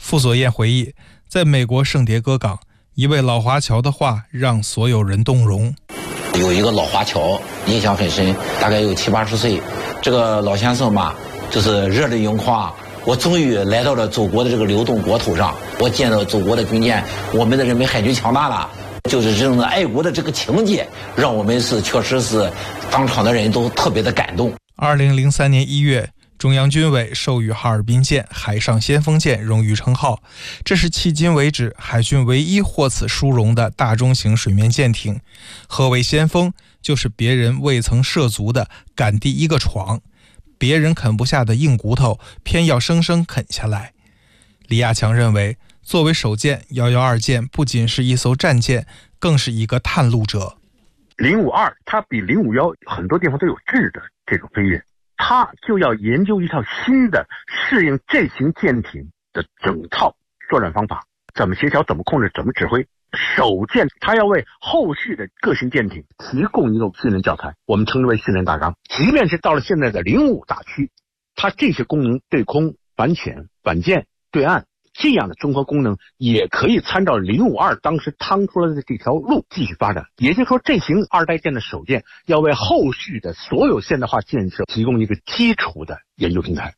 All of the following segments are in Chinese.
傅索燕回忆，在美国圣迭戈港，一位老华侨的话让所有人动容。 有一个老华侨印象很深，大概有70、80岁，这个老先生嘛，就是热泪盈眶。我终于来到了祖国的这个流动国土上，我见到祖国的军舰，我们的人民海军强大了，就是这种的爱国的这个情节，让我们确实是当场的人都特别的感动。 2003年1月，中央军委授予哈尔滨舰海上先锋舰荣誉称号，这是迄今为止海军唯一获此殊荣的大中型水面舰艇。何为先锋？就是别人未曾涉足的敢第一个闯，别人啃不下的硬骨头，偏要生生啃下来。李亚强认为，作为首舰112舰不仅是一艘战舰，更是一个探路者。 052它比051很多地方都有质的这种飞跃，它就要研究一套新的适应这型舰艇的整套作战方法，怎么协调，怎么控制，怎么指挥。首舰它要为后续的各型舰艇提供一个训练教材，我们称之为训练大纲。即便是到了现在的055大驱，它这些功能，对空、反潜、反舰、对岸这样的综合功能，也可以参照052当时趟出来的这条路继续发展。也就是说，这型2代舰的首舰要为后续的所有现代化建设提供一个基础的研究平台。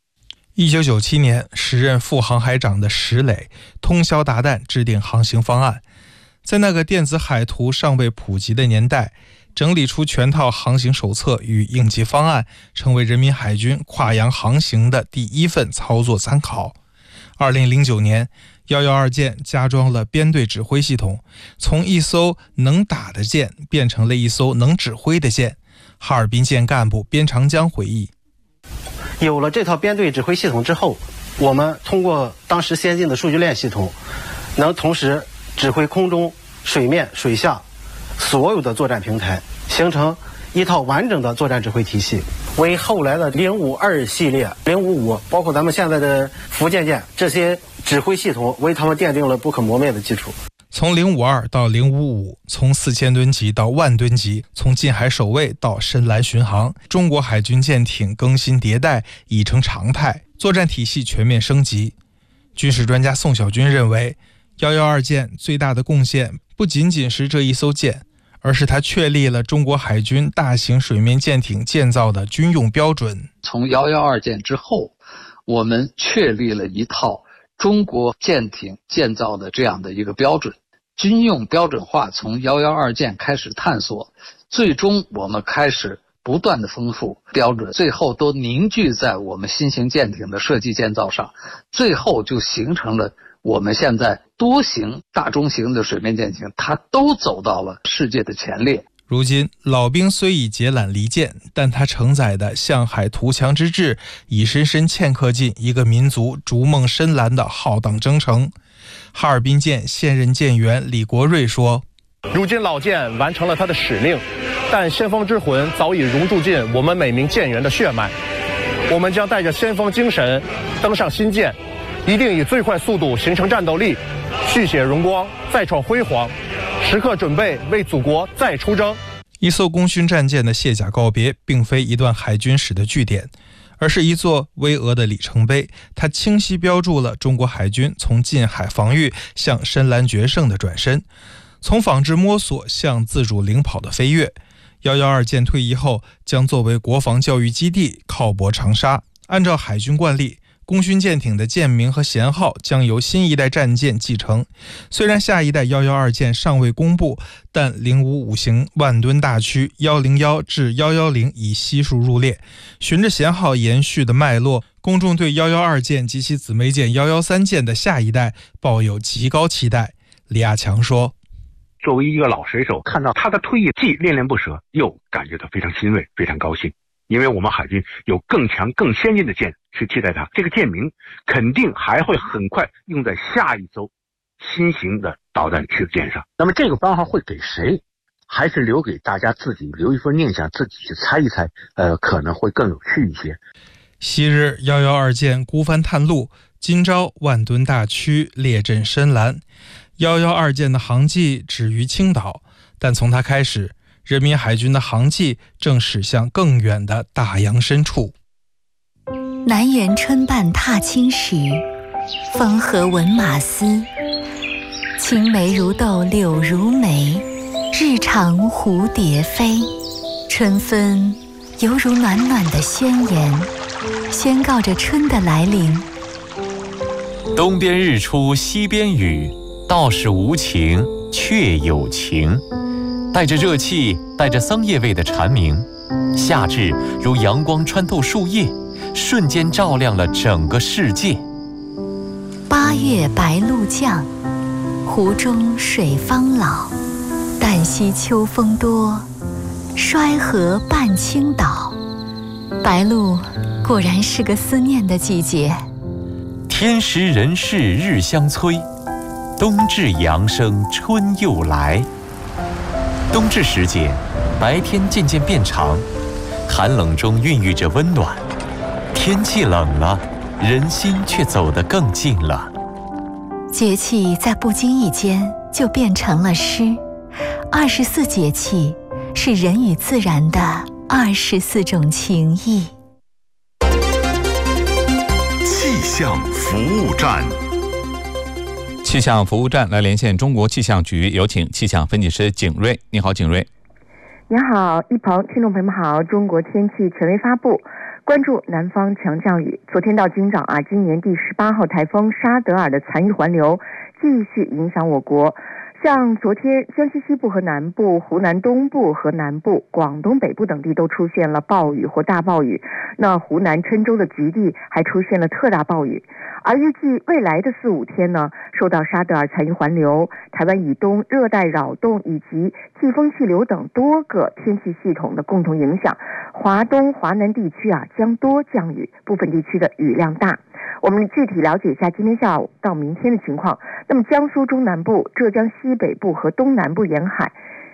1997年，时任副航海长的石磊通宵达旦制定航行方案，在那个电子海图尚未普及的年代，整理出全套航行手册与应急方案，成为人民海军跨洋航行的第一份操作参考。2009年，112舰加装了编队指挥系统，从一艘能打的舰变成了一艘能指挥的舰。哈尔滨舰干部边长江回忆， 有了这套编队指挥系统之后，我们通过当时先进的数据链系统，能同时指挥空中、水面、水下所有的作战平台，形成一套完整的作战指挥体系，为后来的052系列、055，包括咱们现在的福建舰这些指挥系统，为他们奠定了不可磨灭的基础。 从052到055，从4000吨级到10000吨级，从近海守卫到深蓝巡航，中国海军舰艇更新迭代已成常态，作战体系全面升级。军事专家宋小军认为，112舰最大的贡献不仅仅是这一艘舰，而是它确立了中国海军大型水面舰艇建造的军用标准。 从112舰之后，我们确立了一套中国舰艇建造的这样的一个标准，军用标准化从112舰开始探索，最终我们开始不断的丰富标准，最后都凝聚在我们新型舰艇的设计建造上，最后就形成了我们现在多型、大中型的水面舰艇，它都走到了世界的前列。 如今老兵虽已解缆离舰，但它承载的向海图强之志已深深嵌刻进一个民族逐梦深蓝的浩荡征程。哈尔滨舰现任舰员李国瑞说， 如今老舰完成了它的使命，但先锋之魂早已融入进我们每名舰员的血脉。我们将带着先锋精神登上新舰，一定以最快速度形成战斗力，续写荣光，再创辉煌，时刻准备为祖国再出征。 一艘功勋战舰的卸甲告别，并非一段海军史的句点，而是一座巍峨的里程碑。它清晰标注了中国海军从近海防御向深蓝决胜的转身，从仿制摸索向自主领跑的飞跃。112舰退役后，将作为国防教育基地靠泊长沙。按照海军惯例，功勋舰艇的舰名和舷号将由新一代战舰继承。虽然下一代112舰尚未公布，但055型10000吨大驱101至110已悉数入列。循着舷号延续的脉络，公众对112舰及其姊妹舰113舰的下一代抱有极高期待。李亚强说， 作为一个老水手，看到他的退役，既恋恋不舍，又感觉到非常欣慰，非常高兴。因为我们海军有更强更先进的舰去替代它，这个舰名肯定还会很快用在下一艘新型的导弹驱逐舰上。那么这个番号会给谁，还是留给大家自己留一份念想，自己去猜一猜，可能会更有趣一些。 昔日112舰孤帆探路，今朝10000吨大驱列阵深蓝。112舰的航迹止于青岛，但从它开始，人民海军的航迹正驶向更远的大洋深处。 南园春半踏青时， 风和闻马嘶，青梅如豆柳如眉，日长蝴蝶飞。春分犹如暖暖的宣言，宣告着春的来临。 东边日出西边雨，道是无晴却有晴。带着热气，带着桑叶味的蝉鸣，夏至如阳光穿透树叶，瞬间照亮了整个世界。 8月白露降，湖中水方老。旦夕秋风多，衰河半倾倒。白露果然是个思念的季节。 天时人事日相催，冬至阳生春又来。冬至时节，白天渐渐变长，寒冷中孕育着温暖。天气冷了，人心却走得更近了。 节气在不经意间就变成了诗。24节气是人与自然的24种情谊。 气象服务站。 气象服务站来连线中国气象局，有请气象分析师景瑞。你好，景瑞。 你好，一鹏，听众朋友们好。中国天气权威发布，关注南方强降雨。昨天到今早今年第18号台风沙德尔的残余环流继续影响我国。像昨天，江西西部和南部、湖南东部和南部、广东北部等地都出现了暴雨或大暴雨。那湖南郴州的局地还出现了特大暴雨。而预计未来的4、5天呢，受到沙德尔残余环流、台湾以东热带扰动以及季风气流等多个天气系统的共同影响，华东、华南地区将多降雨，部分地区的雨量大。我们具体了解一下今天下午到明天的情况。那么江苏中南部、浙江西北部和东南部沿海，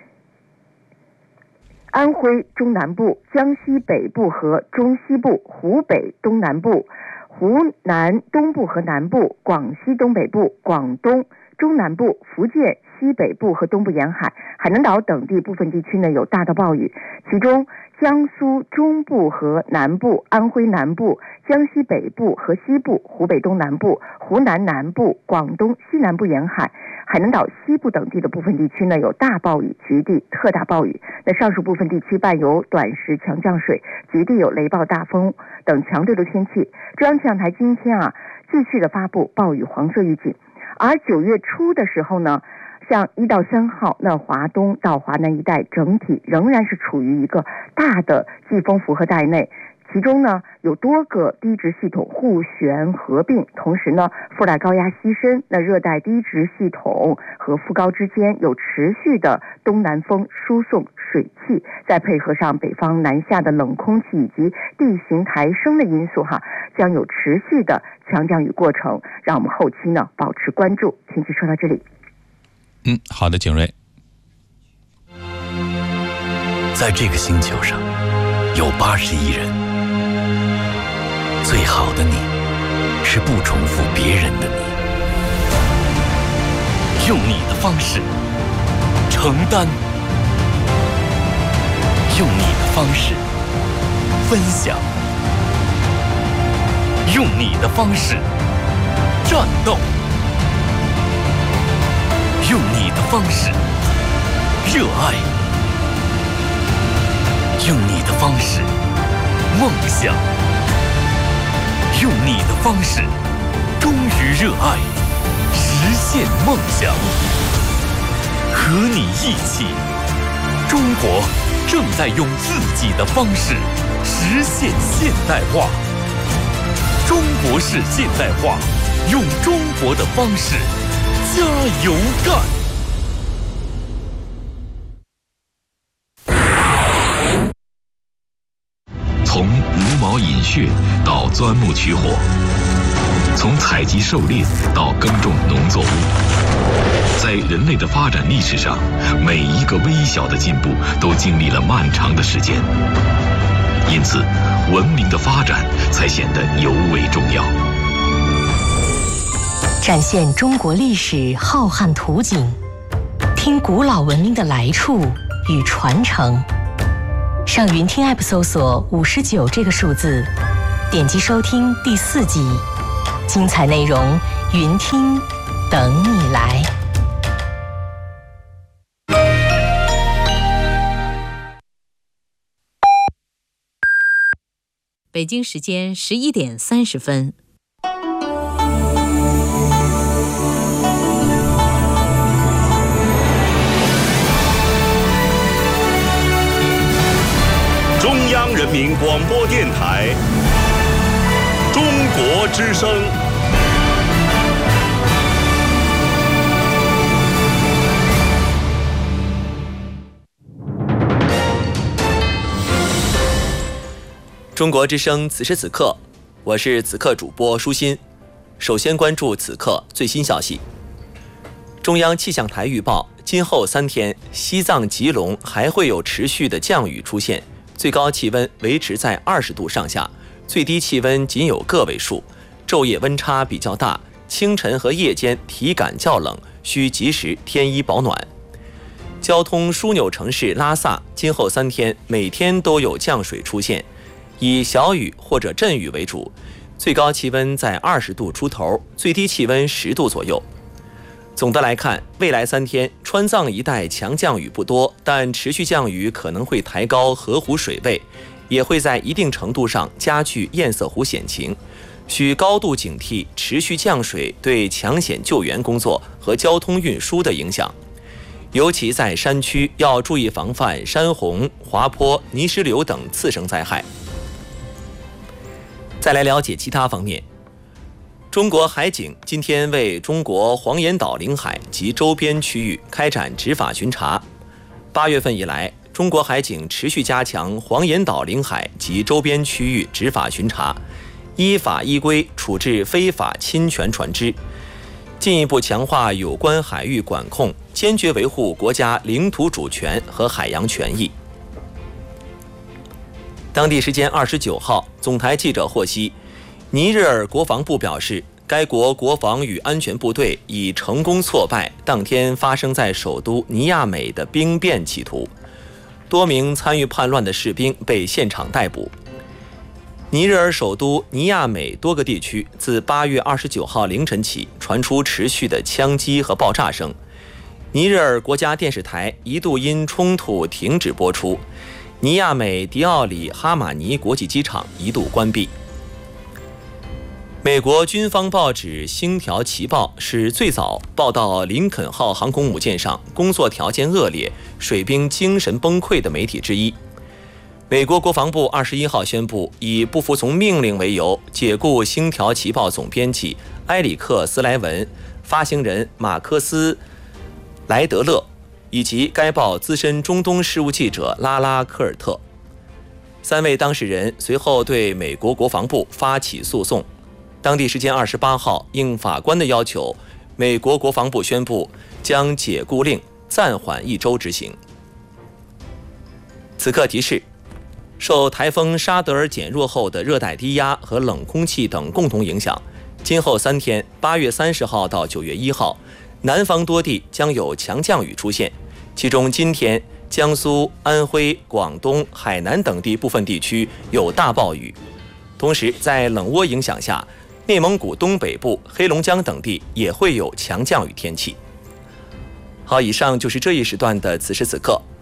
安徽中南部、江西北部和中西部、湖北东南部、湖南东部和南部、广西东北部、广东中南部、福建西北部和东部沿海、海南岛等地部分地区呢有大到暴雨，其中江苏中部和南部、安徽南部、江西北部和西部、湖北东南部、湖南南部、广东西南部沿海、海南岛西部等地的部分地区呢有大暴雨、局地特大暴雨。那上述部分地区伴有短时强降水，局地有雷暴大风等强对流天气。中央气象台今天继续的发布暴雨黄色预警。而9月初的时候呢，像1到3号，那华东到华南一带整体仍然是处于一个大的季风负荷带内，其中呢有多个低值系统互旋合并，同时呢副带高压西伸，那热带低值系统和副高之间有持续的东南风输送水汽，再配合上北方南下的冷空气以及地形抬升的因素将有持续的强降雨过程，让我们后期呢保持关注。请说到这里。 好的，景瑞。 在这个星球上有80亿人，最好的你是不重复别人的你，用你的方式承担，用你的方式分享，用你的方式战斗，用你的方式热爱，用你的方式梦想，用你的方式忠于热爱，实现梦想。和你一起，中国正在用自己的方式实现现代化。中国式现代化，用中国的方式加油干！ 从茹毛饮血到钻木取火，从采集狩猎到耕种农作物，在人类的发展历史上，每一个微小的进步都经历了漫长的时间，因此文明的发展才显得尤为重要。 展现中国历史浩瀚图景，听古老文明的来处与传承。上云听 App 搜索59这个数字，点击收听第4集。 精彩内容，云听等你来。 北京时间11点30分。 中央人民广播电台《中国之声》。 中国之声，此时此刻，我是此刻主播舒心。首先关注此刻最新消息。中央气象台预报，今后3天，西藏、吉隆还会有持续的降雨出现，最高气温维持在20度上下，最低气温仅有个位数，昼夜温差比较大，清晨和夜间体感较冷，需及时添衣保暖。交通枢纽城市拉萨，今后3天每天都有降水出现，以小雨或者阵雨为主，最高气温在20度出头，最低气温10度左右。总的来看，未来3天，川藏一带强降雨不多，但持续降雨可能会抬高河湖水位，也会在一定程度上加剧堰塞湖险情，需高度警惕持续降水对抢险救援工作和交通运输的影响。尤其在山区要注意防范山洪、滑坡、泥石流等次生灾害。再来了解其他方面。中国海警今天为中国黄岩岛领海及周边区域开展执法巡查。8月份以来，中国海警持续加强黄岩岛领海及周边区域执法巡查，依法依规处置非法侵权船只，进一步强化有关海域管控，坚决维护国家领土主权和海洋权益。当地时间29号，总台记者获悉，尼日尔国防部表示，该国国防与安全部队已成功挫败当天发生在首都尼亚美的兵变企图，多名参与叛乱的士兵被现场逮捕。尼日尔首都尼亚美多个地区自8月29号凌晨起传出持续的枪击和爆炸声，尼日尔国家电视台一度因冲突停止播出，尼亚美迪奥里哈马尼国际机场一度关闭。美国军方报纸《星条旗报》是最早报道林肯号航空母舰上工作条件恶劣、水兵精神崩溃的媒体之一。美国国防部21号宣布，以不服从命令为由，解雇《星条旗报》总编辑埃里克·斯莱文、发行人马克思·莱德勒以及该报资深中东事务记者拉拉·科尔特。3位当事人随后对美国国防部发起诉讼。当地时间28号，应法官的要求，美国国防部宣布将解雇令暂缓1周执行。此刻提示，受台风沙德尔减弱后的热带低压和冷空气等共同影响，今后3天，8月30号到9月1号，南方多地将有强降雨出现，其中今天江苏、安徽、广东、海南等地部分地区有大暴雨，同时在冷涡影响下，内蒙古东北部、黑龙江等地也会有强降雨天气。好，以上就是这一时段的此时此刻。